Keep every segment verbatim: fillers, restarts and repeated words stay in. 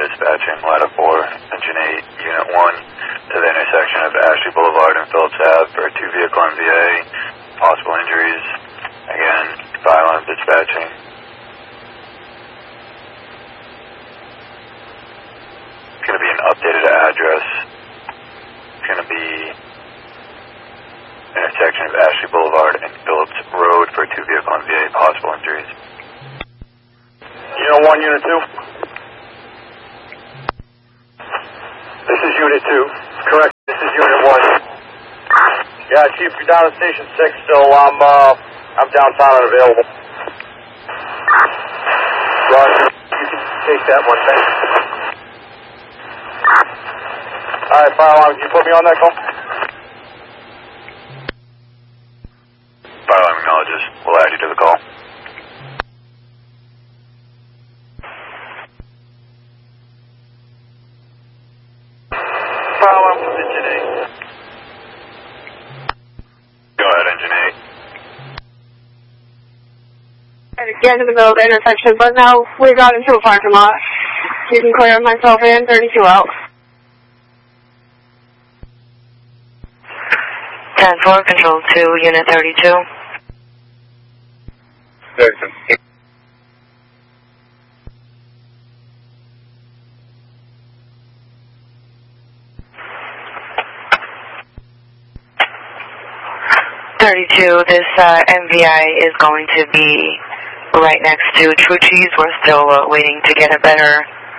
dispatching ladder four, engine eight, unit one, to the intersection of Ashley Boulevard and Phillips Ave for a two-vehicle M V A, possible injuries. Again, fire alarm dispatching. It's going to be an updated address. It's going to be intersection of Ashley Boulevard and Phillips Road for a two-vehicle M V A, possible injuries. Unit one, Unit two. This is Unit two. Correct. This is Unit one. Yeah, Chief, you're down at Station six, so I'm uh, I'm downtown and available. Roger. You can take that one, thanks. All right, fire alarm, can you put me on that call? Fire alarm acknowledges. We'll add you to the call. Fire alarm with engine eight. Go ahead, engine eight. Get to the middle of the intersection, but now we got into a parking lot. You can clear myself in, thirty-two out. ten four, control two, unit thirty-two. thirty-two. thirty-two, this uh, M V I is going to be right next to True Cheese. We're still uh, waiting to get a better,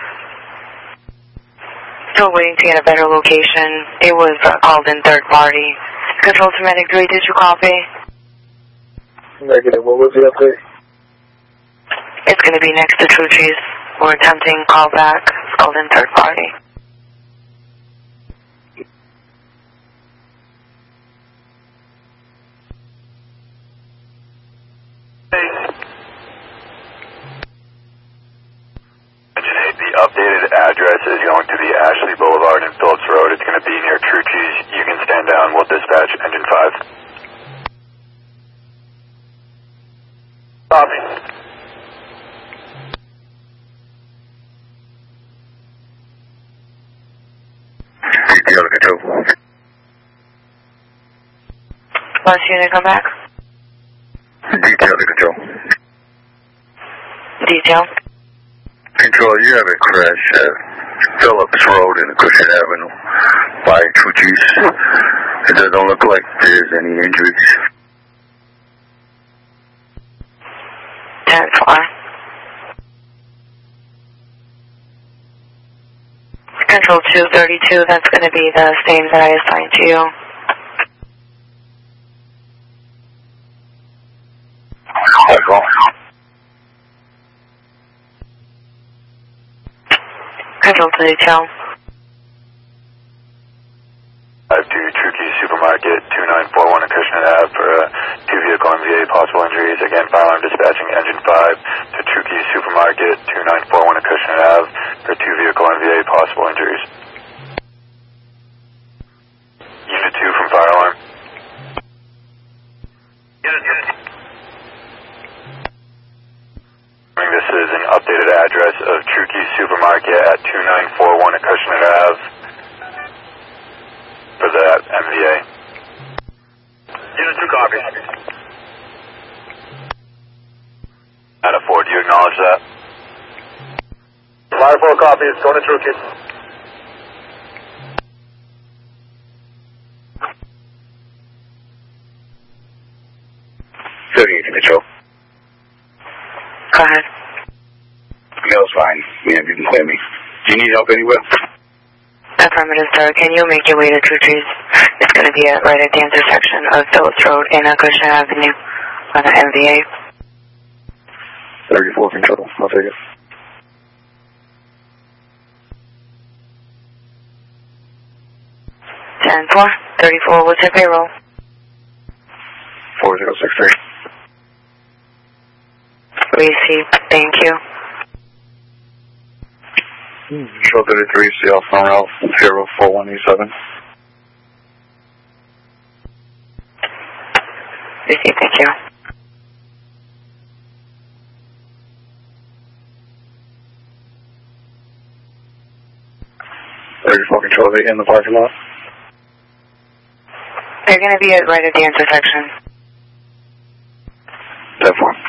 still waiting to get a better location. It was uh, called in third party. Control to Medic three, did you copy? Negative, what was the update? It's going to be next to True Cheese. We're attempting callback. It's called in third party. The updated address is going to be Ashley Boulevard and Phillips Road. It's going to be near True Cheese. You can stand down. We'll dispatch engine five. Copy. Detail to control. Last unit, come back. Detail to control. Detail. Control, you have a crash at Phillips Road and Cushion Avenue by True Cheese. It doesn't look like there's any injuries. ten four. Control two thirty-two, that's going to be the same that I assigned to you. Echo. Control to detail. five two True Cheese Supermarket, two nine four one Acushnet Ave for a two-vehicle M V A, possible injuries. Again, fire alarm dispatching engine five to True Cheese Supermarket, two nine four one Acushnet Ave for two-vehicle M V A, possible injuries. Unit two from fire alarm. Unit two. This is an updated address of True Cheese Supermarket at two nine four one Acushnet Ave for the M V A. Unit two, copy. Out of four, do you acknowledge that? Ladder four, copy. It's going to True Cheese. thirty-eight, control. Go ahead. Mail's fine. Yeah, you can clear me. Do you need help anywhere? Affirmative, sir. Can you make your way to True Cheese? It's going to be at, right at the intersection of Phillips Road and Acushnet Avenue on the M V A. thirty-four, control. I'll take it. ten four. thirty-four, what's your payroll? four zero six three. Received. Thank you. Show thirty-three, C L phone out, zero four one eight seven. Received. Thank you. thirty-four Control, are they in the parking lot? They're going to be at right at the intersection. ten four.